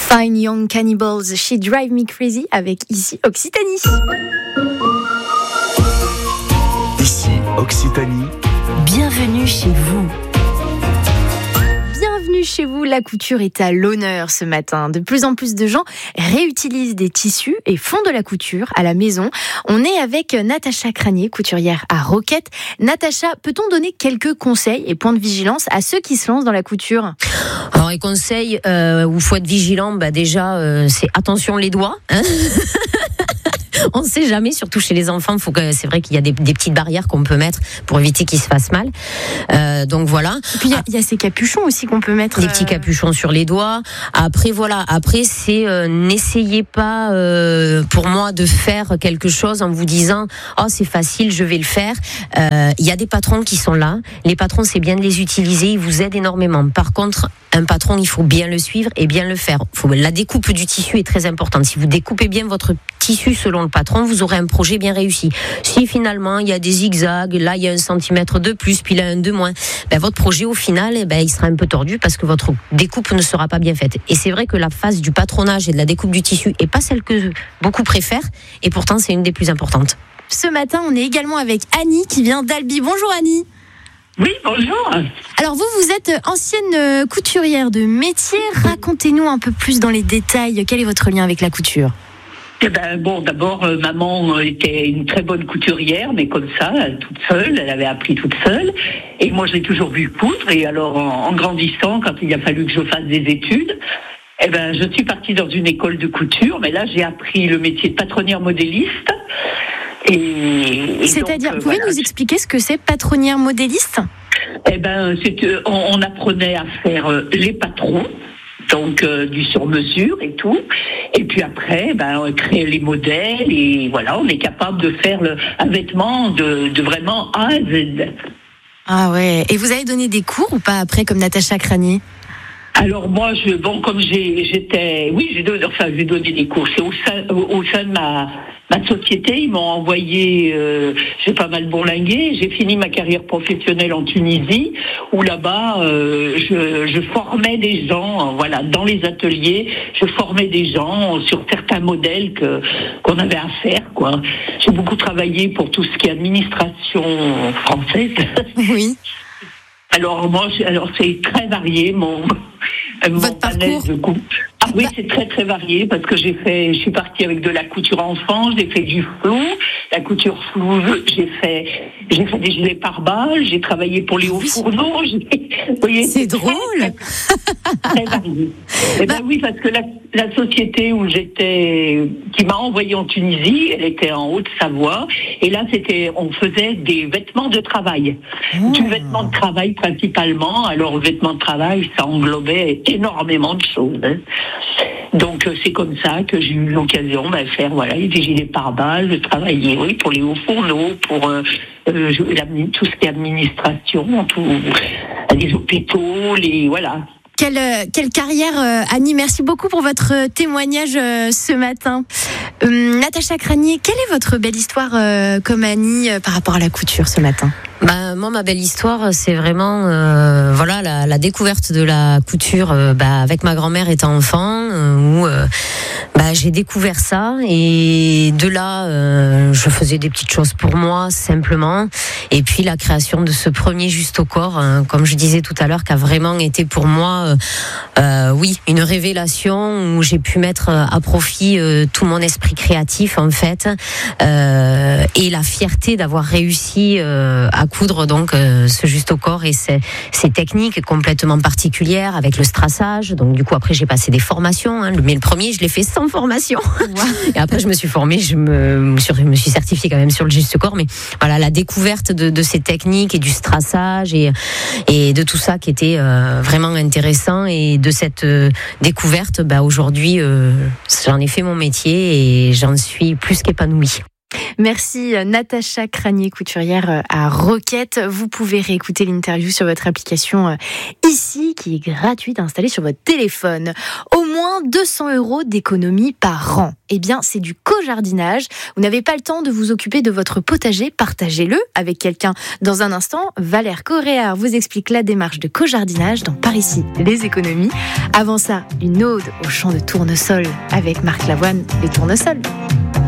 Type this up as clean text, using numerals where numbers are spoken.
Fine Young Cannibals, She Drive Me Crazy avec ici Occitanie. Ici Occitanie. Bienvenue chez vous. Bienvenue chez vous, la couture est à l'honneur ce matin. De plus en plus de gens réutilisent des tissus et font de la couture à la maison. On est avec Natacha Cranier, couturière à Roquette. Natacha, peut-on donner quelques conseils et points de vigilance à ceux qui se lancent dans la couture ? Alors les conseils où il faut être vigilant, déjà c'est attention les doigts. Hein. On ne sait jamais, surtout chez les enfants. C'est vrai qu'il y a des petites barrières qu'on peut mettre pour éviter qu'ils se fassent mal. Donc voilà. Et puis il y a ces capuchons aussi qu'on peut mettre. Des petits capuchons sur les doigts. Après voilà. Après c'est n'essayez pas pour moi de faire quelque chose en vous disant oh c'est facile, je vais le faire. Il y a des patrons qui sont là. Les patrons c'est bien de les utiliser. Ils vous aident énormément. Par contre un patron il faut bien le suivre et bien le faire. La découpe du tissu est très importante. Si vous découpez bien votre tissu selon le patron, vous aurez un projet bien réussi. Si finalement il y a des zigzags, là il y a 1 centimètre de plus, puis là 1 de moins, votre projet au final il sera un peu tordu parce que votre découpe ne sera pas bien faite. Et c'est vrai que la phase du patronage et de la découpe du tissu est pas celle que beaucoup préfèrent, et pourtant c'est une des plus importantes. Ce matin, on est également avec Annie qui vient d'Albi. Bonjour Annie. Oui, bonjour. Alors vous êtes ancienne couturière de métier. Racontez-nous un peu plus dans les détails. Quel est votre lien avec la couture ? D'abord, maman était une très bonne couturière, mais comme ça, toute seule, elle avait appris toute seule. Et moi, j'ai toujours vu coudre. Et alors, en grandissant, quand il a fallu que je fasse des études, je suis partie dans une école de couture. Mais là, j'ai appris le métier de patronnière modéliste. C'est-à-dire, vous pouvez nous expliquer ce que c'est patronnière modéliste ? On apprenait à faire les patrons. Donc du sur-mesure et tout. Et puis après, on crée les modèles et voilà, on est capable de faire un vêtement de vraiment A à Z. Ah ouais. Et vous avez donné des cours ou pas après, comme Natacha Cranier ? Alors moi, j'ai donné des cours. C'est au sein de ma société, ils m'ont envoyé, j'ai pas mal bourlingué. J'ai fini ma carrière professionnelle en Tunisie, où là-bas, je formais des gens, dans les ateliers, je formais des gens sur certains modèles qu'on avait à faire, quoi. J'ai beaucoup travaillé pour tout ce qui est administration française. Oui. Alors c'est très varié mon panel de coupe. Ah oui, c'est très très varié parce que je suis partie avec de la couture enfant, j'ai fait du flou, la couture floue, j'ai fait des gilets pare-balles, j'ai travaillé pour les hauts fourneaux. Vous voyez, c'est drôle. Très varié. Oui, parce que la société où j'étais, qui m'a envoyée en Tunisie, elle était en Haute-Savoie, et là on faisait des vêtements de travail, du vêtement de travail principalement. Alors le vêtement de travail, ça englobait énormément de choses. Hein. Donc c'est comme ça que j'ai eu l'occasion de faire des gilets pare-balles, de travailler pour les hauts fourneaux, pour tout ce qui est administration, les hôpitaux, Quelle carrière, Annie. Merci beaucoup pour votre témoignage ce matin. Natacha Cranier, quelle est votre belle histoire comme Annie par rapport à la couture ce matin ? Moi, ma belle histoire, c'est vraiment la découverte de la couture avec ma grand-mère étant enfant, où j'ai découvert ça, et de là je faisais des petites choses pour moi simplement, et puis la création de ce premier juste au corps, comme je disais tout à l'heure, qui a vraiment été pour moi une révélation, où j'ai pu mettre à profit tout mon esprit créatif en fait, et la fierté d'avoir réussi à coudre donc ce juste au corps et ces techniques complètement particulières avec le strassage. Donc du coup après j'ai passé des formations, mais le premier je l'ai fait sans formation. Wow. Et après je me suis formée, je me suis certifiée quand même sur le juste corps, mais voilà, la découverte de ces techniques et du strassage et de tout ça qui était vraiment intéressant, et de cette découverte aujourd'hui j'en ai fait mon métier et j'en suis plus qu'épanouie. Merci Natacha Cranier, couturière à Roquette. Vous pouvez réécouter l'interview sur votre application ici, qui est gratuite à installer sur votre téléphone. Au au moins 200 € d'économie par an. Eh bien, c'est du co-jardinage. Vous n'avez pas le temps de vous occuper de votre potager, partagez-le avec quelqu'un. Dans un instant, Valère Corréard vous explique la démarche de co-jardinage dans Par ici, les économies. Avant ça, une ode au champ de tournesol avec Marc Lavoine, les tournesols.